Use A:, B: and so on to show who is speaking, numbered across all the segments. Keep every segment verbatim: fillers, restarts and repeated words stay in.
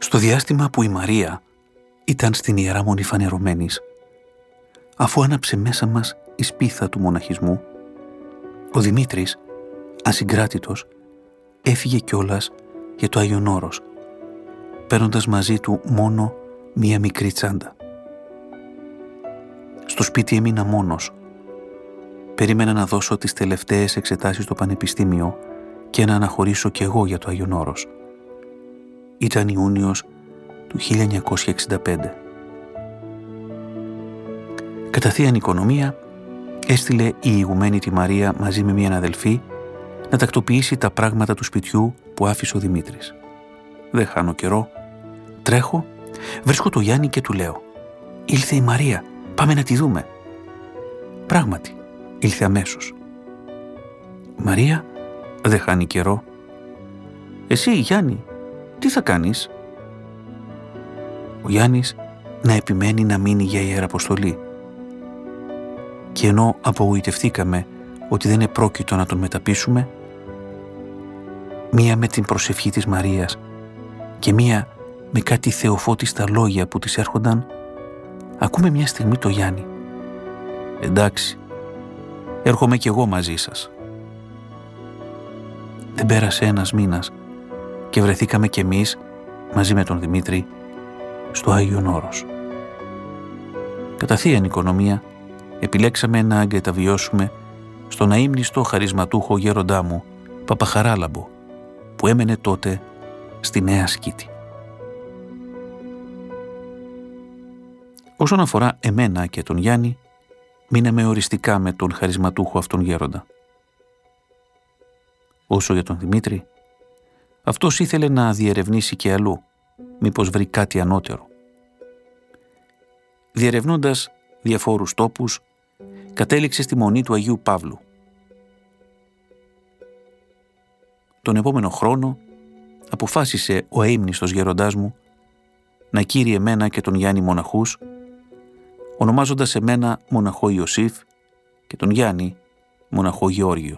A: Στο διάστημα που η Μαρία ήταν στην Ιερά Μονή φανερωμένης, αφού άναψε μέσα μας η σπίθα του μοναχισμού, ο Δημήτρης, ασυγκράτητος, έφυγε κιόλας για το Άγιον Όρος, παίρνοντας μαζί του μόνο μία μικρή τσάντα. Στο σπίτι έμεινα μόνος. Περίμενα να δώσω τις τελευταίες εξετάσεις στο πανεπιστήμιο και να αναχωρήσω κι εγώ για το Άγιον Όρος. Ήταν Ιούνιος του χίλια εννιακόσια εξήντα πέντε. Κατά θείαν οικονομία, έστειλε η ηγουμένη τη Μαρία μαζί με μια αδελφή να τακτοποιήσει τα πράγματα του σπιτιού που άφησε ο Δημήτρης. Δεν χάνω καιρό, τρέχω, βρίσκω το Γιάννη και του λέω «Ήλθε η Μαρία, πάμε να τη δούμε». Πράγματι, ήλθε αμέσως. Η Μαρία δεν χάνει καιρό. «Εσύ, Γιάννη, τι θα κάνεις?» Ο Γιάννης να επιμένει να μείνει για ιεραποστολή. Και ενώ απογοητευτήκαμε ότι δεν επρόκειτο να τον μεταπείσουμε, μία με την προσευχή της Μαρίας και μία με κάτι θεοφώτιστα λόγια που της έρχονταν, ακούμε μια στιγμή το Γιάννη. «Εντάξει, έρχομαι κι εγώ μαζί σας». Δεν πέρασε ένας μήνας και βρεθήκαμε κι εμείς μαζί με τον Δημήτρη στο Άγιον Όρος. Κατά θείαν οικονομία επιλέξαμε να εγκαταβιώσουμε στον αείμνηστο χαρισματούχο γέροντά μου Παπαχαράλαμπο, που έμενε τότε στη Νέα Σκήτη. Όσον αφορά εμένα και τον Γιάννη, μείναμε οριστικά με τον χαρισματούχο αυτόν γέροντα. Όσο για τον Δημήτρη, αυτός ήθελε να διερευνήσει και αλλού, μήπως βρει κάτι ανώτερο. Διερευνώντας διαφόρους τόπους, κατέληξε στη Μονή του Αγίου Παύλου. Τον επόμενο χρόνο αποφάσισε ο αείμνηστος γέροντάς μου να κήρει εμένα και τον Γιάννη μοναχούς, ονομάζοντας εμένα μοναχό Ιωσήφ και τον Γιάννη μοναχό Γεώργιο.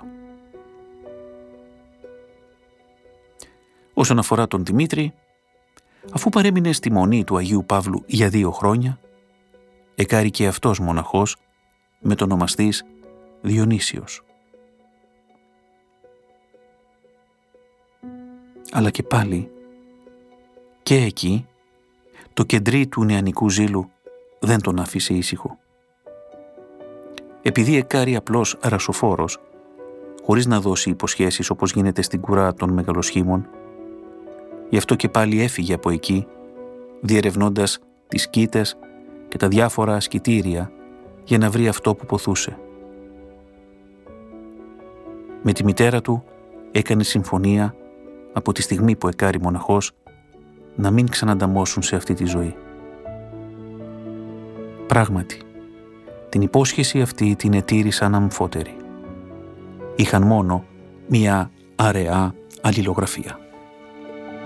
A: Όσον αφορά τον Δημήτρη, αφού παρέμεινε στη Μονή του Αγίου Παύλου για δύο χρόνια, εκάρει και αυτός μοναχός με τον ονομαστής Διονύσιος. Αλλά και πάλι, και εκεί, το κεντρί του νεανικού ζήλου δεν τον άφησε ήσυχο. Επειδή εκάρει απλώς ρασοφόρος, χωρίς να δώσει υποσχέσεις όπως γίνεται στην κουρά των μεγαλοσχήμων, γι' αυτό και πάλι έφυγε από εκεί, διερευνώντας τις σκήτες και τα διάφορα ασκητήρια για να βρει αυτό που ποθούσε. Με τη μητέρα του έκανε συμφωνία από τη στιγμή που εκάρει μοναχός να μην ξανανταμώσουν σε αυτή τη ζωή. Πράγματι, την υπόσχεση αυτή την ετήρησαν αμφότεροι. Είχαν μόνο μία αραιά αλληλογραφία.